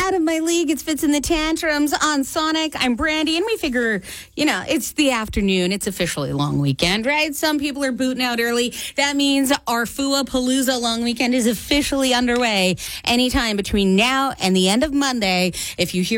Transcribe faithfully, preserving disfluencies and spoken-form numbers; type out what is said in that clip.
Out of my league, it's Fits in the Tantrums on Sonic. I'm Brandy, and we figure, you know, it's the afternoon. It's officially long weekend, right? Some people are booting out early. That means our Fua Palooza long weekend is officially underway anytime between now and the end of Monday. If you hear